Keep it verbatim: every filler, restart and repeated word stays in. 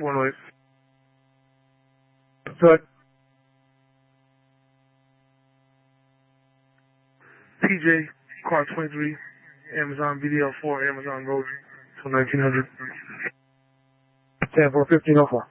one oh eight. Good. P J, car twenty-three, Amazon B D L four, Amazon Road, till nineteen hundred. ten four fifteen oh four.